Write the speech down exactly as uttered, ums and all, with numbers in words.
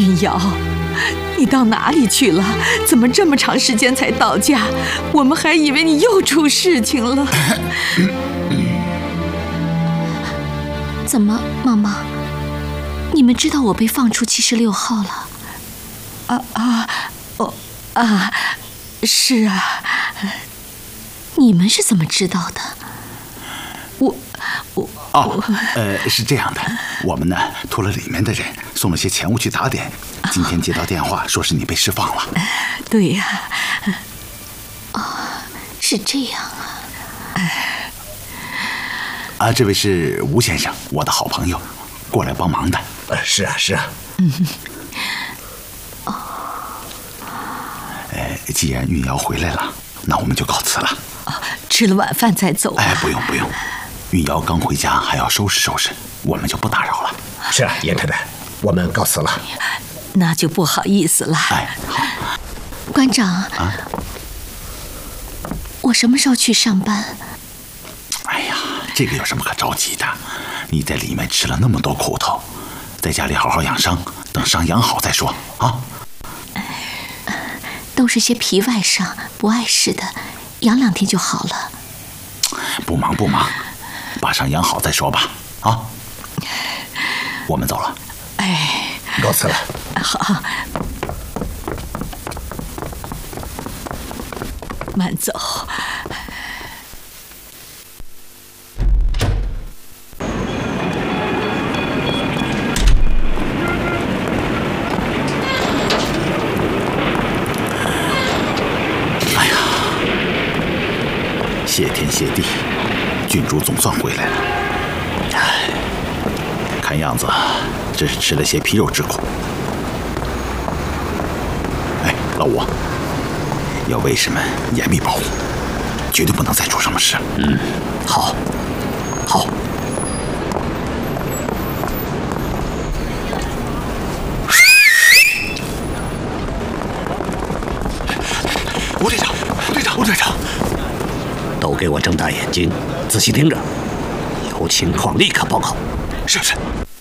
云瑶，你到哪里去了？怎么这么长时间才到家？我们还以为你又出事情了。 怎么，妈妈？你们知道我被放出七十六号了？ 啊啊，哦啊，是啊。 你们是怎么知道的？ 我我哦，呃，是这样的，我们呢托了里面的人送了些钱物去打点。今天接到电话，说是你被释放了。 对呀。 哦，是这样啊。 啊，这位是吴先生，我的好朋友，过来帮忙的。 呃，是啊，是啊。 嗯。 哦。呃，既然运瑶回来了，那我们就告辞了。 哦，吃了晚饭再走。 哎，不用不用，运瑶刚回家还要收拾收拾，我们就不打扰了。 是啊，严太太，我们告辞了。 那就不好意思了。 哎，好。 馆长啊， 我什么时候去上班？ 哎呀，这个有什么可着急的？你在里面吃了那么多苦头，在家里好好养伤，等伤养好再说啊。 都是些皮外伤，不碍事的，养两天就好了。 不忙不忙，把伤养好再说吧。啊，我们走了。 哎， 告辞了。 好，慢走。 哎呀，谢天谢地，郡主总算回来了。哎，看样子这是吃了些皮肉之苦。哎，老吴，要卫士们严密保护，绝对不能再出什么事。 嗯，好，好。 吴队长，吴队长，吴队长， 都给我睁大眼睛，仔细听着，有情况立刻报告。 是是。